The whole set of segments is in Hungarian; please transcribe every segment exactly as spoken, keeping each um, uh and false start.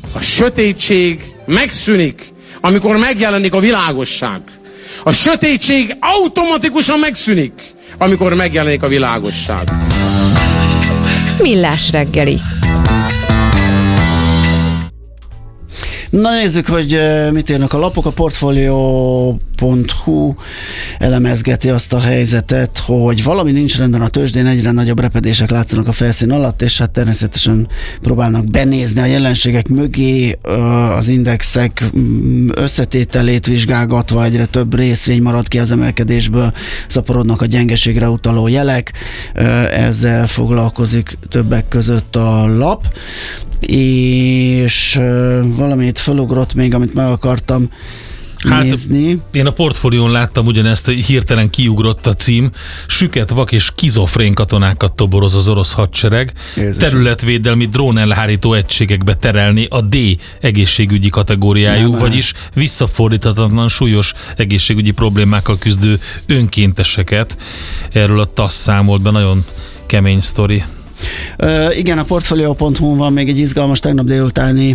A sötétség megszűnik, amikor megjelenik a világosság. A sötétség automatikusan megszűnik, amikor megjelenik a világosság. Millás reggeli. Na nézzük, hogy mit írnak a lapok. A portfolio pont hu elemezgeti azt a helyzetet, hogy valami nincs rendben a tőzsdén, egyre nagyobb repedések látszanak a felszín alatt, és hát természetesen próbálnak benézni a jelenségek mögé, az indexek összetételét vizsgálgatva egyre több részvény marad ki az emelkedésből, szaporodnak a gyengeségre utaló jelek, ezzel foglalkozik többek között a lap, és valamit felugrott még, amit meg akartam hát, nézni. Én a portfólión láttam ugyanezt, hirtelen kiugrott a cím. Süket, vak és kizofrén katonákat toboroz az orosz hadsereg. Jézus. Területvédelmi drónelhárító egységekbe terelni a D egészségügyi kategóriájú, nem, vagyis visszafordíthatatlan súlyos egészségügyi problémákkal küzdő önkénteseket. Erről a TASZ számolt be, nagyon kemény sztori. Uh, igen, a portfolio pont hu van még egy izgalmas tegnap délutáni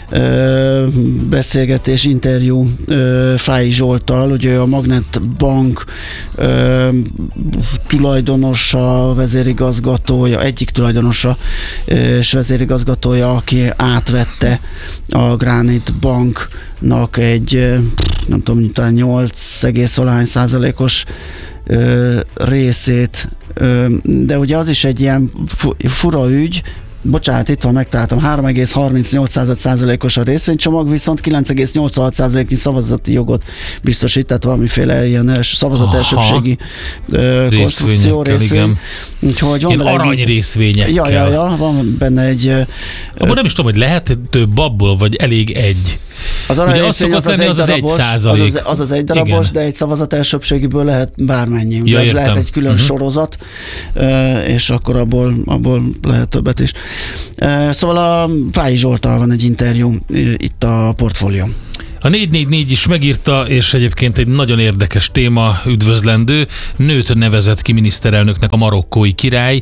uh, beszélgetés, interjú uh, Fáy Zsolttal, ugye a Magnet Bank uh, tulajdonosa, vezérigazgatója, egyik tulajdonosa és vezérigazgatója, aki átvette a Granite Banknak egy, nem tudom, talán nyolc egész valahány százalékos Ö, részét, ö, de ugye az is egy ilyen fura ügy, bocsánat, itt van, megtaláltam, három egész harmincnyolc százalékos a részvénycsomag, viszont kilenc egész nyolcvanhat százaléknyi szavazati jogot biztosít, tehát valamiféle ilyen els, szavazat elsőbségi konstrukció részvény. Úgyhogy van ilyen arany részvényekkel. Ja, ja, ja, van benne egy... Abban nem is tudom, hogy lehet több abból, vagy elég egy. Az arany részvény az az, az, az, egy darabos, az, az, az az egy darabos, igen. De egy szavazat elsőbbségiből lehet bármennyi. Ugye ja, ez lehet egy külön uh-huh. sorozat, és akkor abból, abból lehet többet is. Szóval a Fáy Zsolttal van egy interjú itt a portfólió. A négy négy négy is megírta, és egyébként egy nagyon érdekes téma, üdvözlendő. Nőt nevezett ki miniszterelnöknek a marokkói király.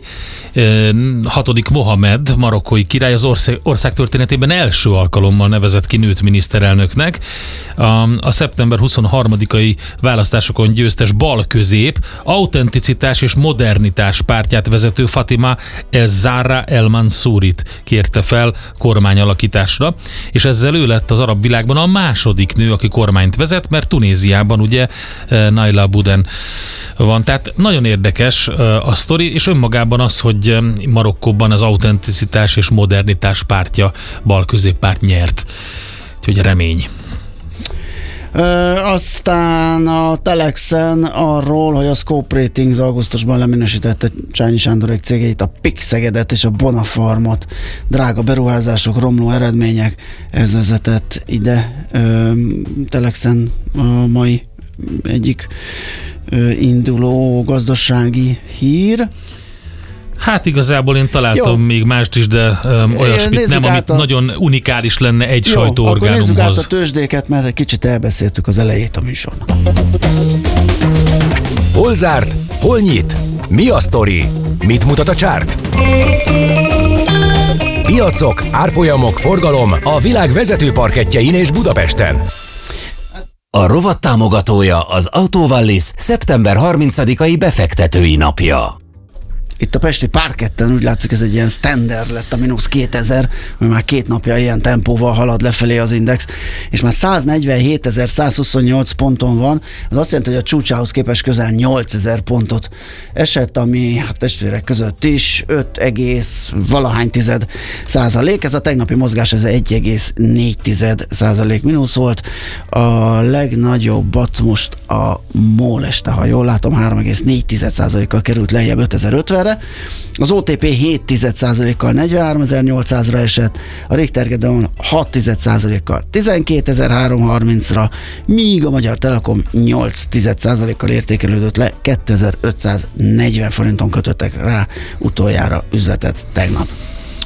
Hatodik Mohamed marokkói király az ország, ország történetében első alkalommal nevezett ki nőt miniszterelnöknek. A, a szeptember huszonharmadikai választásokon győztes bal-közép, autenticitás és modernitás pártját vezető Fatima Ez-Zahra El-Mansourit kérte fel kormányalakításra, és ezzel ő lett az arab világban a második nő, aki kormányt vezet, mert Tunéziában ugye Naila Bouden van. Tehát nagyon érdekes a sztori, és önmagában az, hogy Marokkóban az autenticitás és modernitás pártja, bal-középpárt nyert. Úgyhogy remény. Ö, aztán a Telexen arról, hogy a Scope Ratings augusztusban leminősítette Csányi Sándorék cégeit, a Pixegedet és a Bonafarmot. Drága beruházások, romló eredmények, ez vezetett ide. Ö, Telexen a mai egyik ö, induló gazdasági hír. Hát igazából én találtam Jó. még mást is, de um, olyasmit nem, amit a... nagyon unikális lenne egy Jó, sajtóorgánumhoz. Akkor nézzük át a tőzsdéket, mert egy kicsit elbeszéltük az elejét a műsornak. Hol zárt? Hol nyit? Mi a sztori? Mit mutat a csárt? Piacok, árfolyamok, forgalom a világ vezető parkettjein és Budapesten. A rovat támogatója az Autovallis szeptember harmincadikai befektetői napja. Itt a pesti parketten úgy látszik, ez egy ilyen standard lett a mínusz kétezer, mert már két napja ilyen tempóval halad lefelé az index, és már száznegyvenhétezer-százhuszonnyolc ponton van, az azt jelenti, hogy a csúcsához képest közel nyolcezer pontot esett, ami hát testvérek között is öt egész valahány tized százalék, ez a tegnapi mozgás, ez egy egész négy tized százalék mínusz volt, a legnagyobbat most a MOL este, ha jól látom, három egész négy tized százalékkal került lejjebb ötezer-ötvenre, az o té pé hét tized százalékkal negyvenháromezer-nyolcszázra esett, a Richter Gedeon hat tized százalékkal tizenkétezer-háromszázharmincra, míg a Magyar Telekom nyolc tized százalékkal értékelődött le, kétezer-ötszáznegyven forinton kötöttek rá utoljára üzletet tegnap.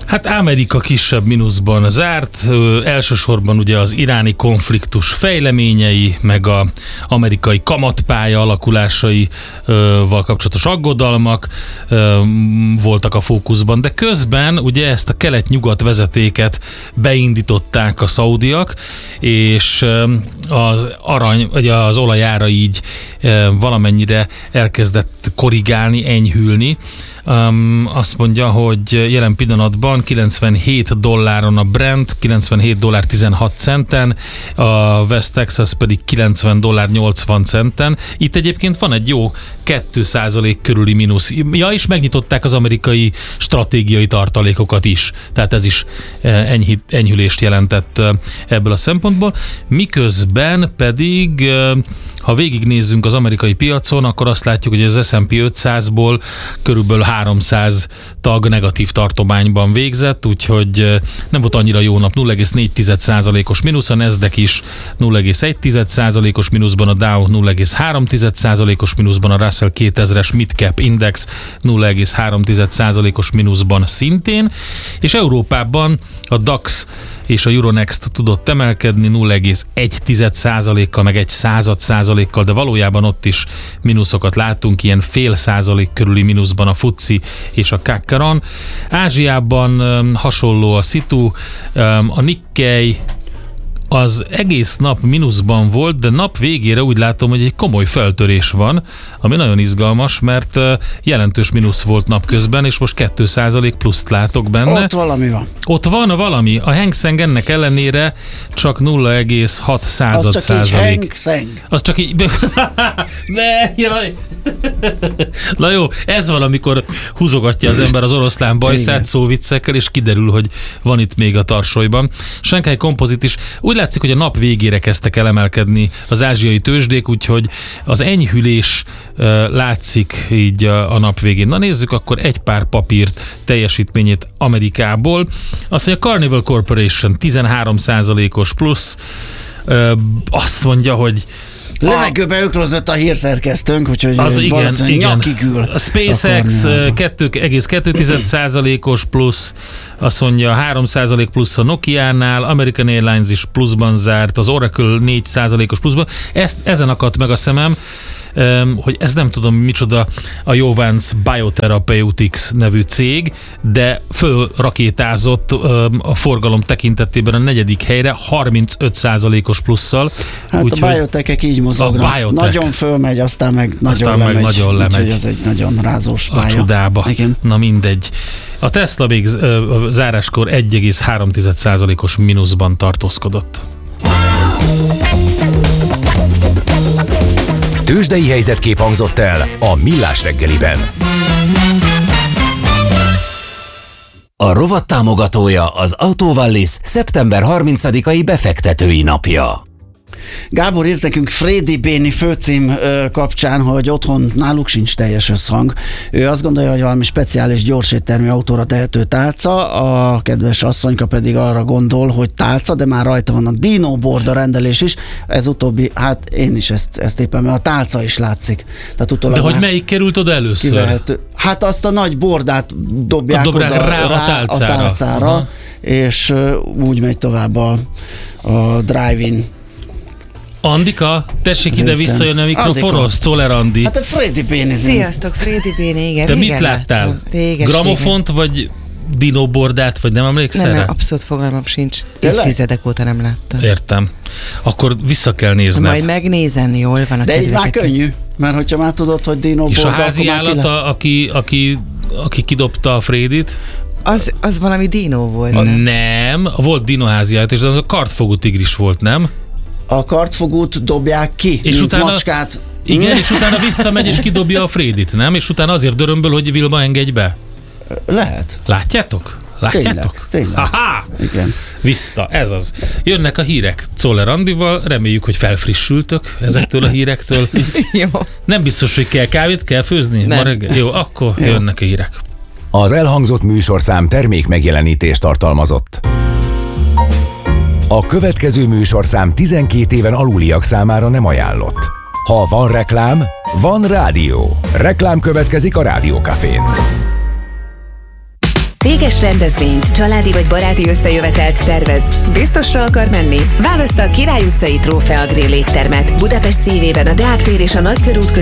Hát Amerika kisebb mínuszban zárt, ö, elsősorban ugye az iráni konfliktus fejleményei, meg a amerikai kamatpálya alakulásaival kapcsolatos aggodalmak ö, voltak a fókuszban, de közben ugye ezt a kelet-nyugat vezetéket beindították a szaudiak, és ö, az arany, vagy az olajára így ö, valamennyire elkezdett korrigálni, enyhülni. Um, azt mondja, hogy jelen pillanatban kilencvenhét dolláron a Brent, kilencvenhét dollár tizenhat centen, a West Texas pedig kilencven dollár nyolcvan centen. Itt egyébként van egy jó két százalék körüli mínusz. Ja, és megnyitották az amerikai stratégiai tartalékokat is. Tehát ez is enyhi, enyhülést jelentett ebből a szempontból. Miközben pedig, ha végignézzünk az amerikai piacon, akkor azt látjuk, hogy az es and pé ötszázból körülbelül háromszáz tag negatív tartományban végzett, úgyhogy nem volt annyira jó nap. nulla egész négy százalékos mínusz, a Nasdaq is nulla egész egy százalékos mínuszban, a Dow nulla egész három százalékos mínuszban, a Russell kétezres Midcap Index nulla egész három százalékos mínuszban szintén, és Európában a DAX és a Euronext tudott emelkedni nulla egész egy százalékkal, meg egy század százalékkal, de valójában ott is mínuszokat láttunk, ilyen fél százalék körüli mínuszban a FTSE és a Kakkaron. Ázsiában um, hasonló a szitu, um, a Nikkei az egész nap mínuszban volt, de nap végére úgy látom, hogy egy komoly feltörés van, ami nagyon izgalmas, mert uh, jelentős mínusz volt napközben, és most két százalék pluszt látok benne. Ott valami van. Ott van valami. A Hang Seng ennek ellenére csak nulla egész hat század Az csak százalék. Hang Seng. Az csak így... Ne, jaj! Na jó, ez van, amikor húzogatja az ember az oroszlán bajszát szóviccekkel, és kiderül, hogy van itt még a tarsolyban. Shanghai Composite is úgy látszik, hogy a nap végére kezdtek el emelkedni az ázsiai tőzsdék, úgyhogy az enyhülés uh, látszik így a, a nap végén. Na nézzük akkor egy pár papírt teljesítményét Amerikából. Azt mondja, Carnival Corporation tizenhárom százalékos plusz, uh, azt mondja, hogy Levegőbe öklözött a hírszerkesztőnk, úgyhogy az igen, igen. nyakigül. A SpaceX két egész kettő százalékos plusz, azt mondja három százalék plusz a Nokiánál, American Airlines is pluszban zárt, az Oracle négy százalékos pluszban. Ezt, ezen akadt meg a szemem, hogy ez nem tudom micsoda a Jovance Biotherapeutics nevű cég, de fölrakétázott a forgalom tekintetében a negyedik helyre harmincöt százalékos plusszal. Hát úgy, a biotechek így mozognak. A biotech. Nagyon fölmegy, aztán meg nagyon aztán lemegy. Meg nagyon lemegy. Úgyhogy ez egy nagyon rázós pálya. A csodába. Igen. Na mindegy. A Tesla még a záráskor egy egész három százalékos mínuszban tartózkodott. Tőzsdei helyzetkép hangzott el a Millás reggeliben. A rovat támogatója az Autovallis szeptember harmincadikai befektetői napja. Gábor írt nekünk Frédi Béni főcím ö, kapcsán, hogy otthon náluk sincs teljes összhang. Ő azt gondolja, hogy valami speciális gyorséttermű autóra tehető tálca, a kedves asszonyka pedig arra gondol, hogy tálca, de már rajta van a Dino board a rendelés is. Ez utóbbi, hát én is ezt, ezt éppen, mert a tálca is látszik. Tehát de hogy melyik került oda először? Kivehető. Hát azt a nagy bordát dobják oda rá, rá a tálcára, a tálcára és uh, úgy megy tovább a, a drive-in. Andika, tessék ide visszajönni a mikrofonhoz, Czoller Andi. Hát a Frédi Béni. Sziasztok, Frédi Béni, igen. Te régen mit láttál? láttam. Réges, Gramofont, régen. Vagy dinóbordát, vagy nem emlékszel nem, rá? nem, abszolút fogalmam sincs. Tényleg? Évtizedek óta nem láttam. Értem. Akkor vissza kell nézned. Majd megnézem, jól van a De így már kedveket. könnyű, mert hogyha már tudod, hogy Dino És board, a házi akkor már ki állata, aki, aki, aki kidobta a Frédit? Az, az valami dinó volt, nem? Nem, volt dinoházi állat, és az a kartfogú tigris volt, nem? a kartfogút dobják ki, És mint utána, macskát. igen, és utána visszamegy és kidobja a Frédit, nem? És utána azért dörömböl, hogy Vilma engedj be. Lehet. Látjátok? Látjátok? Tényleg, tényleg. Aha! Igen. Vissza, ez az. Jönnek a hírek Czoller Andival, reméljük, hogy felfrissültök ezektől a hírektől. Jó. Nem biztos, hogy kell kávét, kell főzni? Nem. Ma reggel? Jó, akkor Jó. jönnek a hírek. Az elhangzott műsorszám termék megjelenítést tartalmazott. A következő műsorszám tizenkét éven aluliak számára nem ajánlott. Ha van reklám, van rádió. Reklám következik a Rádiókafén. Céges rendezvényt, családi vagy baráti összejövetelt tervez? Biztosra akar menni? Választa a Király utcai Trófea Grill éttermet. Budapest szívében a Deák tér és a Nagykörút között